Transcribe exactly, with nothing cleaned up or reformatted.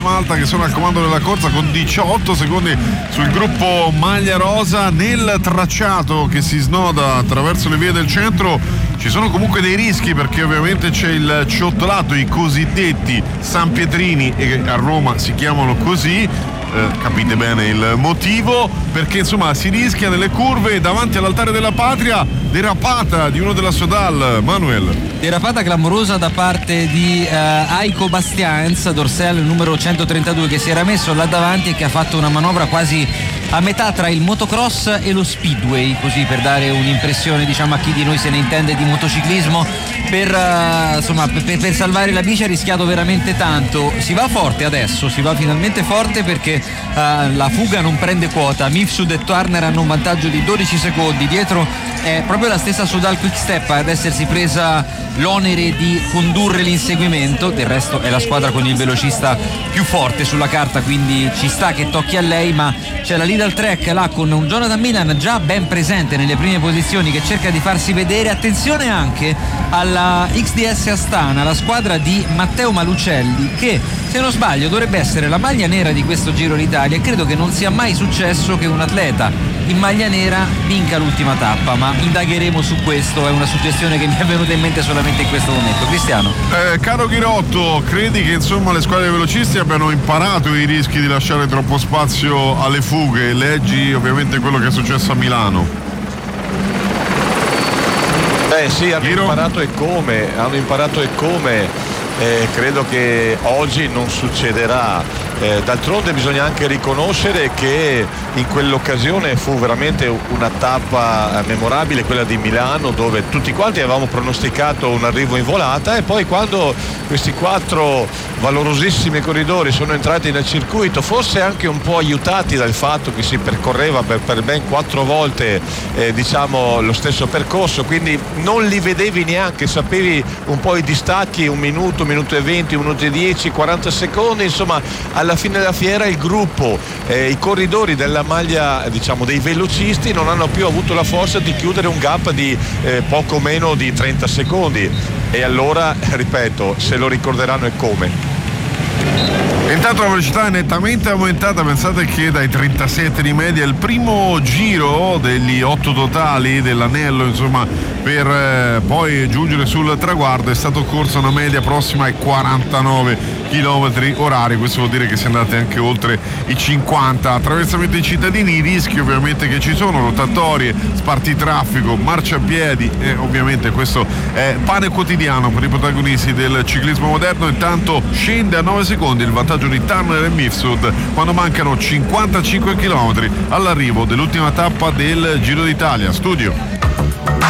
Malta che sono al comando della corsa con diciotto secondi sul gruppo maglia rosa. Nel tracciato che si snoda attraverso le vie del centro ci sono comunque dei rischi, perché ovviamente c'è il ciottolato, i cosiddetti San Pietrini, e a Roma si chiamano così. Eh, capite bene il motivo, perché insomma si rischia nelle curve davanti all'altare della patria. Derapata di uno della Sodal, Manuel. Derapata clamorosa da parte di eh, Aiko Bastianz, dorsale numero centotrentadue, che si era messo là davanti e che ha fatto una manovra quasi a metà tra il motocross e lo speedway, così per dare un'impressione, diciamo, a chi di noi se ne intende di motociclismo. Per, uh, insomma, per, per salvare la bici ha rischiato veramente tanto. Si va forte adesso, si va finalmente forte, perché uh, la fuga non prende quota. Mifsud e Turner hanno un vantaggio di dodici secondi, dietro è proprio la stessa Sodal Quick-Step ad essersi presa l'onere di condurre l'inseguimento. Del resto è la squadra con il velocista più forte sulla carta, quindi ci sta che tocchi a lei, ma c'è la Lidl Trek là con un Jonathan Milan già ben presente nelle prime posizioni, che cerca di farsi vedere. Attenzione anche alla X D S Astana, la squadra di Matteo Malucelli, che se non sbaglio dovrebbe essere la maglia nera di questo Giro d'Italia, e credo che non sia mai successo che un atleta in maglia nera vinca l'ultima tappa, ma indagheremo su questo. È una suggestione che mi è venuta in mente solamente in questo momento. Cristiano, eh, caro Ghirotto, credi che insomma le squadre velocisti abbiano imparato i rischi di lasciare troppo spazio alle fughe? Leggi ovviamente quello che è successo a Milano. Beh sì, hanno Giro. imparato e come, hanno imparato e come, eh, credo che oggi non succederà. Eh, d'altronde bisogna anche riconoscere che in quell'occasione fu veramente una tappa memorabile, quella di Milano, dove tutti quanti avevamo pronosticato un arrivo in volata, e poi quando questi quattro valorosissimi corridori sono entrati nel circuito, forse anche un po' aiutati dal fatto che si percorreva per, per ben quattro volte eh, diciamo lo stesso percorso, quindi non li vedevi neanche, sapevi un po' i distacchi, un minuto, un minuto e venti, un minuto e dieci, quaranta secondi, insomma alla fine della fiera il gruppo, eh, i corridori della maglia, diciamo, dei velocisti non hanno più avuto la forza di chiudere un gap di eh, poco meno di trenta secondi, e allora, ripeto, se lo ricorderanno e come. Intanto la velocità è nettamente aumentata, pensate che dai trentasette di media, il primo giro degli otto totali dell'anello, insomma, per eh, poi giungere sul traguardo è stato corso una media prossima ai quarantanove chilometri orari. Questo vuol dire che si è andati anche oltre i cinquanta. Attraversamento dei cittadini, i rischi ovviamente che ci sono, rotatorie, spartitraffico, marciapiedi, e ovviamente questo è pane quotidiano per i protagonisti del ciclismo moderno. Intanto scende a nove secondi il vantaggio di Turner e Mifsud quando mancano cinquantacinque chilometri all'arrivo dell'ultima tappa del Giro d'Italia. Studio.